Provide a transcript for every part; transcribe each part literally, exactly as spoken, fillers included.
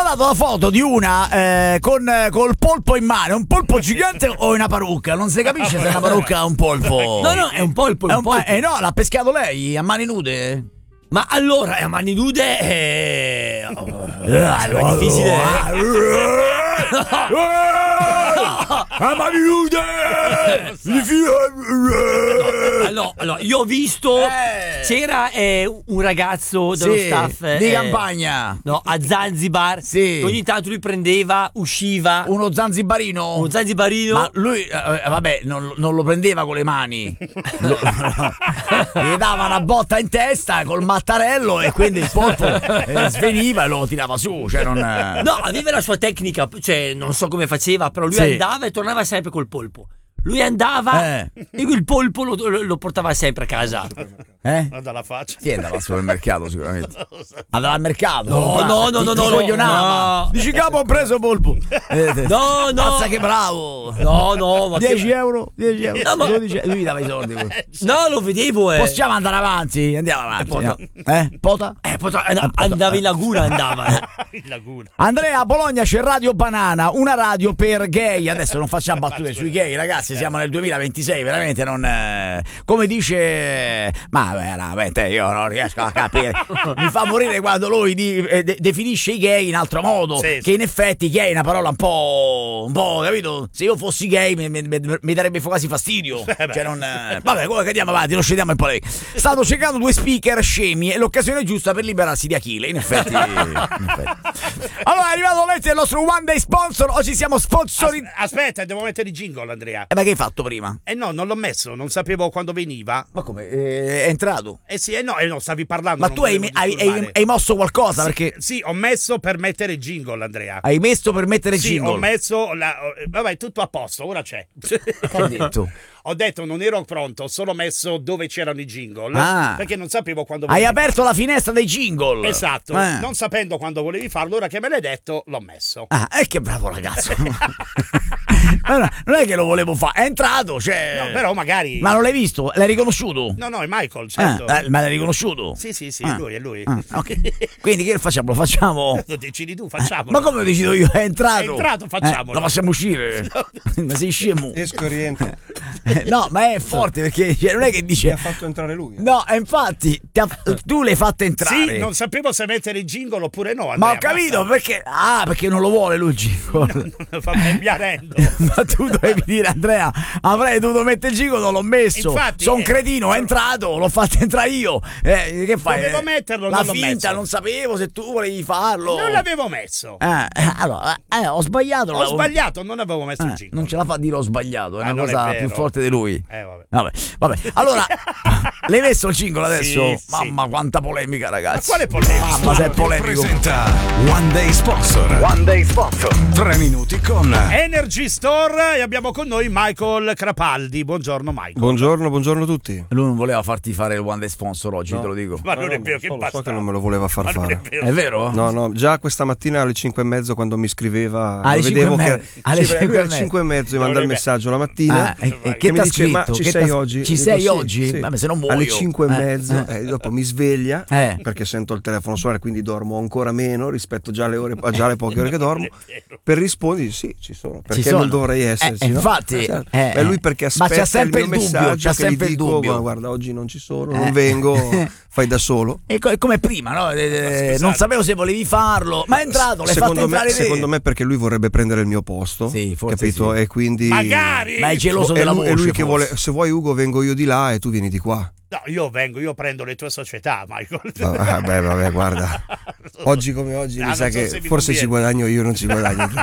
mandato la foto di una eh, con col polpo in mano. Un polpo gigante o una parrucca? Non si capisce se è una parrucca o un polpo. No, no, è un polpo. È un un polpo. Eh no, l'ha pescato lei a mani nude. Ma allora, a mani nude è... Allora, difficile. a mani nude. Allora, allora, io ho visto Eh. c'era eh, un ragazzo dello Sì, staff di eh, campagna. no, a Zanzibar. Sì. Ogni tanto lui prendeva, usciva. Uno zanzibarino. Uno zanzibarino. Ma lui, eh, vabbè, non, non lo prendeva con le mani. Lo- gli dava una botta in testa col mattarello e quindi il polpo eh, sveniva e lo tirava su. Cioè non, eh. No, aveva la sua tecnica, cioè non so come faceva, però lui Sì. andava e tornava sempre col polpo. Lui andava Eh. e il polpo lo, lo- lo portava sempre a casa. Eh? Guarda la faccia. Sì, andava al supermercato sicuramente. Andava al mercato. No, no, no, no, no, coglionava. no. Dici capo, ho preso polpo. Eh, No, no. Mazza che bravo. No, no, ma che- dieci euro, dieci euro. No, ma- dodici, lui dava i soldi. No, lo vedevo, eh. Possiamo andare avanti? Andiamo avanti. Pota. andiamo. Eh? Pota? Eh, poi and- andava in laguna, andava. eh. In laguna. Andrea, a Bologna c'è Radio Banana, una radio per gay. Adesso non facciamo battute sui gay, ragazzi, siamo nel duemilaventisei, veramente non... eh, come dice... Ma veramente io non riesco a capire. Mi fa morire quando lui di- eh, de- definisce i gay in altro modo, Sì, che sì. in effetti gay è una parola un po'... un po', capito? Se io fossi gay mi, mi- mi- mi darebbe quasi fastidio. Cioè non... eh, vabbè, comunque andiamo avanti, non scendiamo in polemica. Stanno cercando due speaker scemi, è l'occasione giusta per liberarsi di Achille, in effetti... in effetti. Allora è arrivato l'evento del nostro One Day Sponsor, oggi siamo sponsori... As- aspetta, devo mettere il jingle, Andrea. Eh, ma che hai fatto prima? Eh no, non l'ho messo, non sapevo quando veniva. Ma come? Eh, è entrato? Eh sì, eh no, eh no, stavi parlando. Ma non tu hai, volevo hai- hai- disturbare. hai mosso qualcosa? Sì, Perché sì, ho messo per mettere il jingle, Andrea. hai messo per mettere Sì, jingle. ho messo la... eh, vabbè, tutto a posto, ora c'è. Che hai detto? Ho detto non ero pronto, ho solo messo dove c'erano i jingle. Ah. Perché non sapevo quando Hai volevi aperto la finestra dei jingle. Esatto, Eh. non sapendo quando volevi farlo, ora che me l'hai detto, l'ho messo. Ah, eh, che bravo ragazzo. Ma no, non è che lo volevo fare, è entrato, cioè... No, però magari... Ma non l'hai visto? L'hai riconosciuto? No, no, è Michael, certo. Ah, eh, ma l'hai riconosciuto? Sì, sì, sì, Ah. è lui, è lui. Ah, ok. Quindi che facciamo? Lo facciamo... Lo decidi tu, facciamolo. Ma come lo decido io? È entrato. È entrato, facciamolo. Eh, lo facciamo uscire. Ma sei scemo. Esco e rientro. Eh, No, ma è forte perché cioè, non è che Mi dice... ha fatto entrare lui. No, e infatti ti ha- tu l'hai fatta entrare. Sì, non sapevo se mettere il jingle oppure no, Andrea. Ma ho capito perché. Ah, perché non lo vuole lui il jingle. Vabbè, mi arrendo. Ma tu dovevi dire, Andrea, avrei dovuto mettere il jingle, non l'ho messo. Infatti, Sono un eh, cretino, è entrato, l'ho fatto entrare io. Eh, che fai? Dovevo Eh, metterlo, La non l'ho finta, messo. non sapevo se tu volevi farlo. Non l'avevo messo. Eh, eh, allora, eh, ho sbagliato. Ho l'avevo- sbagliato, non avevo messo il Eh, jingle. non ce la fa a dire ho sbagliato, è Ah, una non è cosa vero. più forte di lui. Eh, vabbè. Vabbè, vabbè. Allora, l'hai messo il jingle adesso? Sì, sì. Mamma, quanta polemica, ragazzi. Ma quale polemica? Mamma, se è polemico. Presenta One Day Sponsor. One Day Sponsor. Tre minuti con Energy Store e abbiamo con noi Michael Crapaldi. Buongiorno Michael. Buongiorno, buongiorno a tutti. Lui non voleva farti fare il One Day Sponsor oggi, No. te lo dico. Ma non No, è no, vero so- che lo basta. so che non me lo voleva far Ma non fare. è vero. È vero? No, no, già questa mattina alle cinque e mezzo quando mi scriveva Alle lo vedevo cinque e che mezzo. Alle sì, cinque lui e alle mezzo. cinque e mezzo mi manda Non il è messaggio la mattina Ah, e, e che che mi t'ha dice ma scritto? ci Che sei t'ha- oggi? Ci Dico, sei sì, oggi? sì. Vabbè, se non muoio. Alle cinque e Eh, mezzo eh. e dopo mi sveglia Eh. perché sento il telefono suonare, quindi dormo ancora meno rispetto già alle ore già alle poche ore che dormo. Per rispondere sì, ci sono, perché sono. non dovrei esserci, Eh, no? infatti, Certo. eh, Beh, lui perché ma c'è aspetta sempre il mio il dubbio, messaggio c'è che gli sempre il dico, dubbio. ma guarda oggi non ci sono, Eh. non vengo, fai da solo. E co- è come prima, no? Eh, eh, scusate. non sapevo se volevi farlo, ma è entrato, l'hai fatto Secondo me, entrare te. secondo me perché lui vorrebbe prendere il mio posto, Sì, forse capito? sì. E quindi Magari. Ma è geloso è della lui, voce. è lui che forse. vuole, se vuoi Ugo vengo io di là e tu vieni di qua. No, io vengo, io prendo le tue società, Michael. Ah, beh, vabbè, guarda. Oggi come oggi Ah, mi sa non so che se mi forse ci conviene. guadagno io, non ci guadagno tu.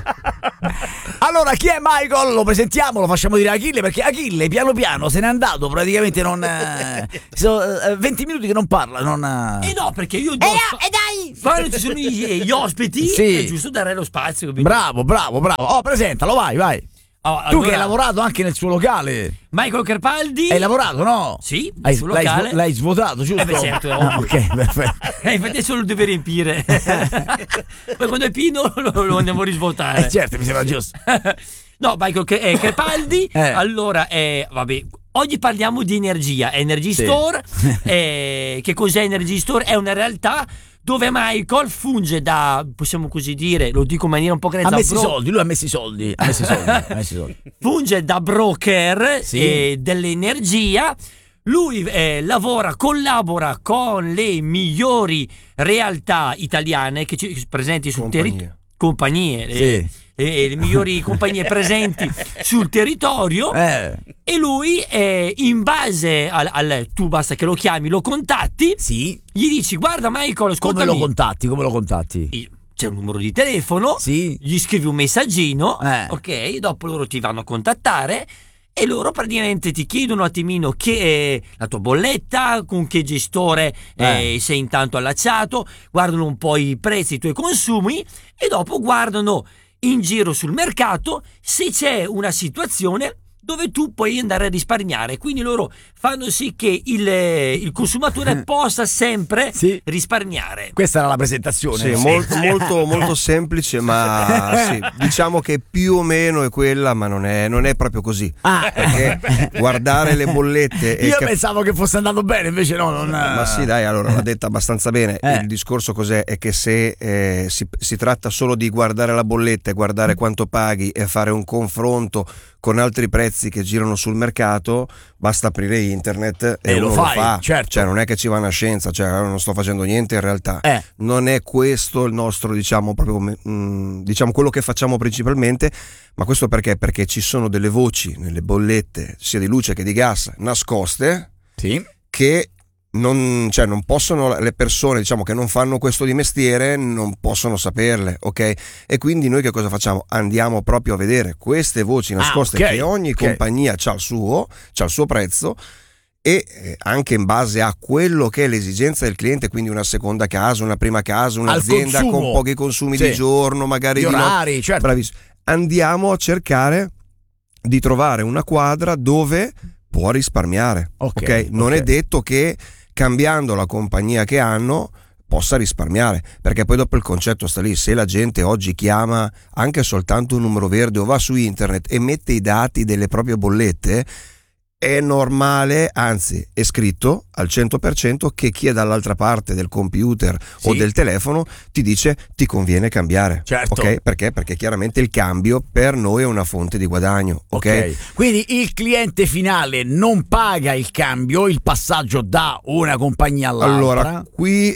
Allora, chi è Michael? Lo presentiamo, lo facciamo dire a Achille, perché Achille piano piano se n'è andato, praticamente non... eh, sono eh, venti minuti che non parla, non... E eh. no, perché io E do- dai! quando ci sono gli, gli ospiti Sì. è giusto dare lo spazio, capito? Bravo, bravo, bravo. Oh, presentalo, vai, vai. Oh, Tu allora, che hai lavorato anche nel suo locale. Michael Carpaldi. Hai lavorato, no? Sì, nel Hai, suo l'hai, locale. svo- l'hai svuotato, giusto? Eh beh, certo, è Ah, ovvio. ok, perfetto. Eh, infatti adesso lo deve riempire. Poi quando è pieno lo, lo andiamo a risvuotare. Eh, certo, mi sembra giusto. No, Michael Ca- eh, Carpaldi. Eh. Allora, eh, vabbè. Oggi parliamo di energia, Energy Sì. Store. Eh, che cos'è Energy Store? È una realtà dove Michael funge da, possiamo così dire, lo dico in maniera un po' grezza, ha messo i bro- soldi, lui ha messo i soldi, ha messo i soldi, ha messo i soldi. funge da broker Sì. eh, dell'energia. Lui eh, lavora, collabora con le migliori realtà italiane che ci, presenti sul Compagnie. territorio, compagnie, Sì. eh, eh, le migliori compagnie presenti sul territorio. Eh, E lui, eh, in base al, al- tu basta che lo chiami, lo contatti, sì. gli dici: guarda Michael, Come ascoltami, lo contatti? Come lo contatti? c'è un numero di telefono, Sì. gli scrivi un messaggino, Eh. ok, dopo loro ti vanno a contattare e loro praticamente ti chiedono un attimino che è la tua bolletta, con che gestore eh, Eh. sei intanto allacciato, guardano un po' i prezzi, i tuoi consumi e dopo guardano in giro sul mercato se c'è una situazione dove tu puoi andare a risparmiare. Quindi loro fanno sì che il, il consumatore possa sempre Sì. risparmiare. Questa era la presentazione. Sì, molto, molto, molto semplice, ma sì, diciamo che più o meno è quella, ma non è, non è proprio così. Ah. Perché guardare le bollette e Io cap- pensavo che fosse andato bene, invece no, non... Ma sì, dai, allora l'ha detta abbastanza bene. Eh. Il discorso cos'è? È che se eh, si, si tratta solo di guardare la bolletta e guardare quanto paghi e fare un confronto con altri prezzi che girano sul mercato, basta aprire internet e, E lo uno fai, lo fa. certo. Cioè, non è che ci va una scienza, cioè non sto facendo niente in realtà. Eh. Non è questo il nostro, diciamo, proprio come, mm, diciamo quello che facciamo principalmente, ma questo perché? Perché ci sono delle voci nelle bollette, sia di luce che di gas, nascoste, Sì. che non, cioè non possono, le persone, diciamo, che non fanno questo di mestiere non possono saperle, ok? E quindi noi che cosa facciamo? Andiamo proprio a vedere queste voci nascoste, Ah, ok, che ogni ok. compagnia c'ha il suo, c'ha il suo prezzo, e eh, anche in base a quello che è l'esigenza del cliente, quindi una seconda casa, una prima casa, un'azienda consumo. con pochi consumi Sì. di giorno, magari Gli di notte. orari, certo. Bravissimo. Andiamo a cercare di trovare una quadra dove può risparmiare, Ok, ok? Non ok. è detto che cambiando la compagnia che hanno possa risparmiare, perché poi dopo il concetto sta lì. Se la gente oggi chiama anche soltanto un numero verde o va su internet e mette i dati delle proprie bollette, è normale, anzi è scritto al cento per cento che chi è dall'altra parte del computer Sì. o del telefono ti dice ti conviene cambiare, Certo. ok? Perché? Perché chiaramente il cambio per noi è una fonte di guadagno, ok? Ok. Quindi il cliente finale non paga il cambio, il passaggio da una compagnia all'altra. Allora, qui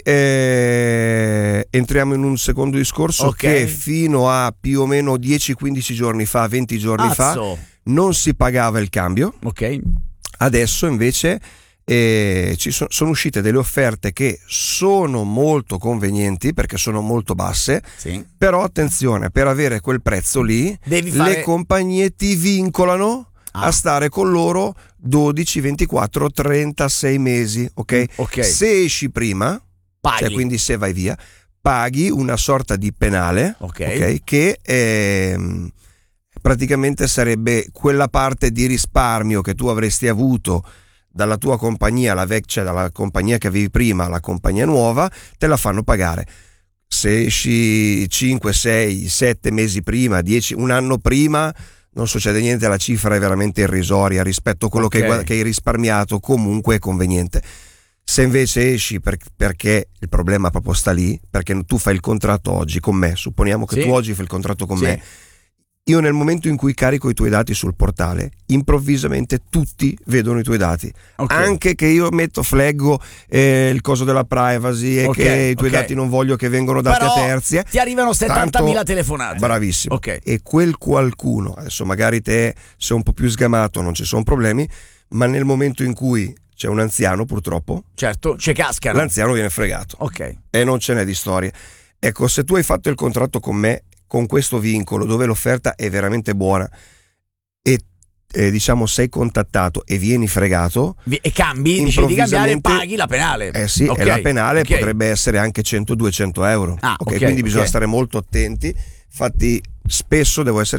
eh, entriamo in un secondo discorso, Ok. che fino a più o meno dieci quindici giorni fa, venti giorni fa, Azzo. non si pagava il cambio. Ok. Adesso invece eh, ci so- sono uscite delle offerte che sono molto convenienti perché sono molto basse, Sì. però attenzione, per avere quel prezzo lì Devi fare- le compagnie ti vincolano Ah. a stare con loro dodici, ventiquattro, trentasei mesi, ok? Ok. Se esci prima, Paghi. cioè quindi se vai via, paghi una sorta di penale, Ok. ok, che ehm, praticamente sarebbe quella parte di risparmio che tu avresti avuto dalla tua compagnia, la vec- cioè dalla compagnia che avevi prima alla compagnia nuova, te la fanno pagare. Se esci cinque, sei, sette mesi prima, dieci, un anno prima, non succede niente, la cifra è veramente irrisoria rispetto a quello Ok. che, hai guad- che hai risparmiato, comunque è conveniente. Se invece esci per- perché il problema proprio sta lì, perché tu fai il contratto oggi con me, supponiamo che Sì. tu oggi fai il contratto con Sì. me, io nel momento in cui carico i tuoi dati sul portale, improvvisamente tutti vedono i tuoi dati, Ok. anche che io metto, fleggo eh, il coso della privacy e Ok, che i tuoi ok. dati non voglio che vengano dati Però a terzi, eh. ti arrivano settantamila Tanto- telefonate. Bravissimo. Ok. E quel qualcuno, adesso magari te sei un po' più sgamato, non ci sono problemi, ma nel momento in cui c'è un anziano, purtroppo, Certo, ci cascano. l'anziano viene fregato Ok. e non ce n'è di storia. Ecco, se tu hai fatto il contratto con me con questo vincolo dove l'offerta è veramente buona e eh, diciamo sei contattattato e vieni fregato, Vi- E cambi, decidi di cambiare e improvvisamente- paghi la penale. eh sì, Ok, e la penale ok. potrebbe essere anche cento duecento euro. Ah, ok, ok, quindi bisogna ok. stare molto attenti. Infatti spesso devo essere